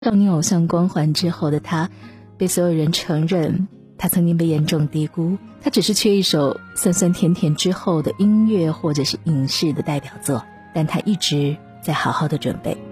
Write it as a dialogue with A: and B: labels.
A: 少年偶像光环之后的他，被所有人承认他曾经被严重低估，他只是缺一首酸酸甜甜之后的音乐或者是影视的代表作，但他一直在好好的准备。